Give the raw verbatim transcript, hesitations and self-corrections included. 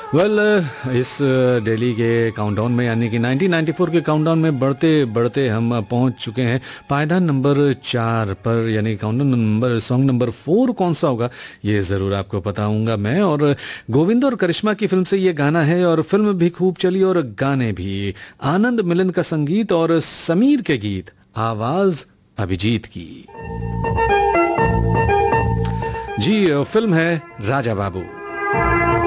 Well well, इस daily के countdown में यानी कि नाइनटीन नाइंटी फोर के काउंटडाउन में बढ़ते बढ़ते हम पहुंच चुके हैं पायदान नंबर चार पर, यानी countdown number song number four कौन सा होगा ये ज़रूर आपको बताऊंगा मैं। और गोविंद और करिश्मा की फिल्म से ये गाना है और फिल्म भी खूब चली और गाने भी। आनंद मिलन का संगीत और समीर के गीत, आवाज अभिजीत की। जी फिल्म है राजा बाबू।